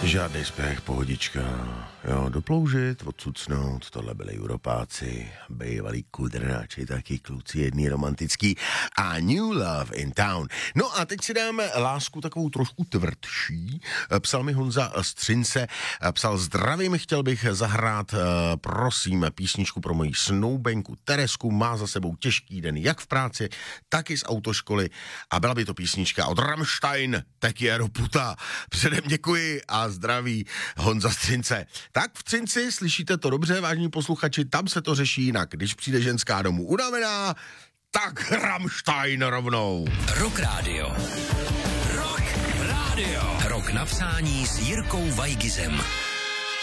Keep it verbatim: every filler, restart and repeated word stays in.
Žádný spěch, pohodička. Jo, doploužit, odsucnout, tohle byli Europáci, bývalí kudrnáči, taky kluci jedný romantický a New Love in Town. No a teď si dáme lásku takovou trošku tvrdší. Psal mi Honza Střince, psal: zdravím, chtěl bych zahrát, prosím, písničku pro moji snoubenku Teresku, má za sebou těžký den jak v práci, tak i z autoškoly a byla by to písnička od Rammstein, tak je puta. Předem děkuji a zdraví Honza Střince. Tak v Třinci, slyšíte to dobře, vážní posluchači, tam se to řeší jinak. Když přijde ženská domů unavená, tak Rammstein rovnou. Rock Radio. Rock Radio. Rock napsání s Jirkou Vajgizem.